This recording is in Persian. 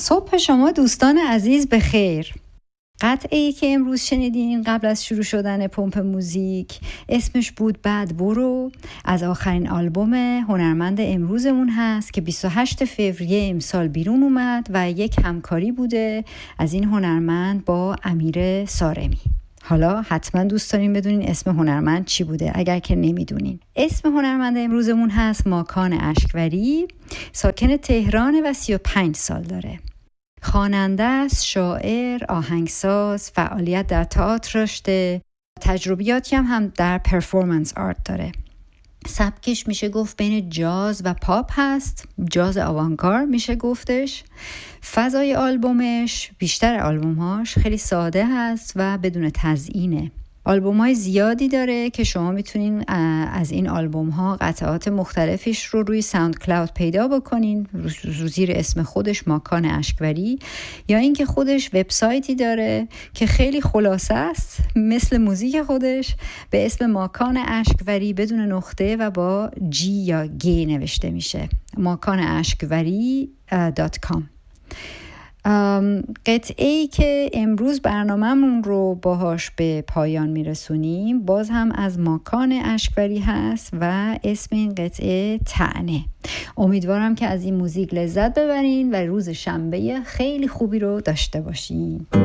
صبح شما دوستان عزیز بخیر. قطعه‌ای که امروز شنیدین قبل از شروع شدن پمپ موزیک اسمش بود بعد برو، از آخرین آلبوم هنرمند امروزمون هست که 28 فوریه امسال بیرون اومد و یک همکاری بوده از این هنرمند با امیر سارمی. حالا حتما دوست دارین بدونین اسم هنرمند چی بوده اگر که نمیدونین. اسم هنرمند امروزمون هست ماکان اشکوری، ساکن تهران و 35 سال داره. خواننده است، شاعر، آهنگساز، فعالیت در تئاتر داشته، تجربیاتی هم در پرفورمنس آرت داره. سبکش میشه گفت بین جاز و پاپ هست، جاز آوانگارد میشه گفتش. فضای آلبومش، بیشتر آلبومهاش خیلی ساده هست و بدون تزیینه. آلبوم‌های زیادی داره که شما میتونین از این آلبوم‌ها قطعات مختلفش رو روی ساوند کلاود پیدا بکنین، رو زیر اسم خودش ماکان اشکوری، یا اینکه خودش وبسایتی داره که خیلی خلاصه است مثل موزیک خودش، به اسم ماکان اشکوری بدون نقطه و با جی یا گی نوشته میشه، makanashkwari.com. قطعه‌ای که امروز برنامه‌مون رو باهاش به پایان میرسونیم باز هم از ماکان اشکوری هست و اسم این قطعه طعنه. امیدوارم که از این موزیک لذت ببرین و روز شنبه خیلی خوبی رو داشته باشین.